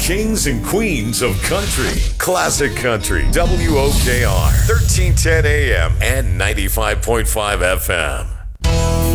Kings and queens of country. Classic Country. WOKR. 1310 AM and 95.5 FM.